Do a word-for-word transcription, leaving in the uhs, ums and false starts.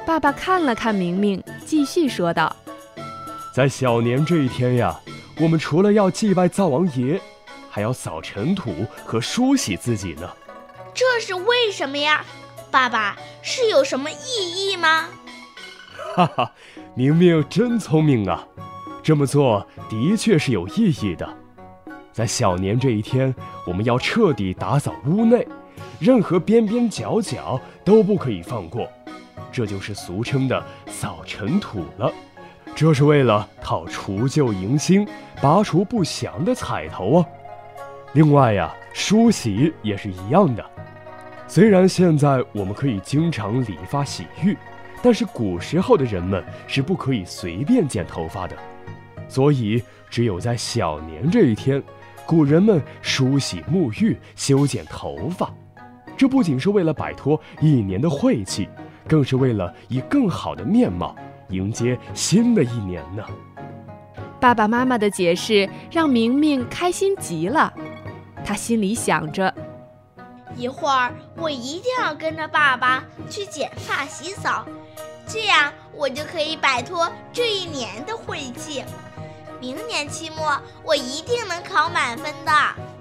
爸爸看了看明明，继续说道： 在小年这一天呀，我们除了要祭拜灶王爷，还要扫尘土和梳洗自己呢。 这是为什么呀？爸爸，是有什么意义吗？ 哈哈，明明真聪明啊！这么做的确是有意义的。在小年这一天，我们要彻底打扫屋内，任何边边角角都不可以放过，这就是俗称的扫尘土了。这是为了讨除旧迎新、拔除不祥的彩头啊。另外呀，梳洗也是一样的。虽然现在我们可以经常理发洗浴，但是古时候的人们是不可以随便剪头发的，所以只有在小年这一天，古人们梳洗沐浴、修剪头发。这不仅是为了摆脱一年的晦气，更是为了以更好的面貌迎接新的一年呢。 爸爸妈妈的解释让明明开心极了，他心里想着， 一会儿我一定要跟着爸爸去剪发洗澡，这样我就可以摆脱这一年的晦气。明年期末我一定能考满分的。